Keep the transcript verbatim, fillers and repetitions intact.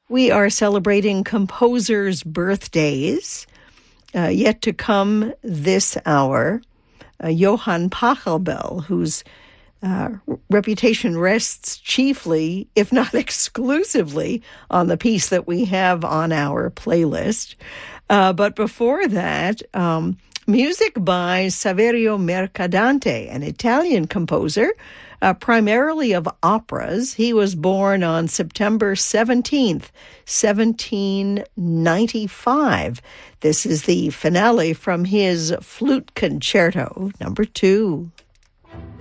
We are celebrating composers' birthdays. Uh, yet to come this hour, uh, Johann Pachelbel, whose uh, reputation rests chiefly, if not exclusively, on the piece that we have on our playlist. Uh, but before that, um, music by Saverio Mercadante, an Italian composer, uh, primarily of operas. He was born on September seventeenth, seventeen ninety-five. This is the finale from his Flute Concerto, number two.